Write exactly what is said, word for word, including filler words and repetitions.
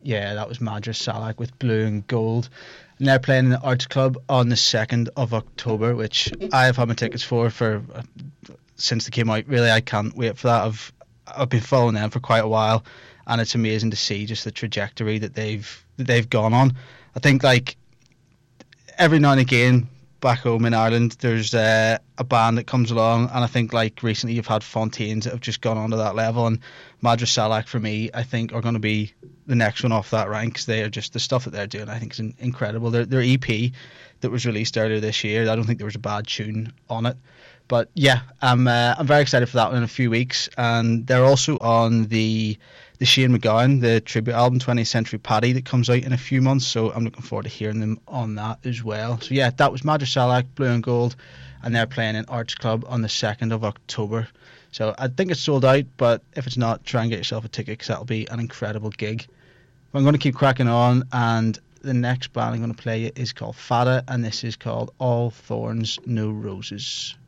Yeah, that was Madras Salak with Blue and Gold. And they're playing in the Arts Club on the second of October, which I have had my tickets for for uh, since they came out. Really, I can't wait for that. I've I've been following them for quite a while, and it's amazing to see just the trajectory that they've that they've gone on. I think like every now and again back home in Ireland, there's uh, a band that comes along, and I think like recently you've had Fontaines that have just gone on to that level, and Madras Salak for me, I think are going to be the next one off that rank. 'Cause they are just the stuff that they're doing. I think is in- incredible. Their their E P that was released earlier this year, I don't think there was a bad tune on it. But yeah, I'm uh, I'm very excited for that one in a few weeks, and they're also on the the Shane MacGowan, the tribute album twentieth Century Paddy that comes out in a few months. So I'm looking forward to hearing them on that as well. So yeah, that was Madras Salak, Blue and Gold, and they're playing in Arts Club on the second of October. So I think it's sold out, but if it's not, try and get yourself a ticket because that'll be an incredible gig. But I'm going to keep cracking on, and the next band I'm going to play is called Fada, and this is called All Thorns No Roses.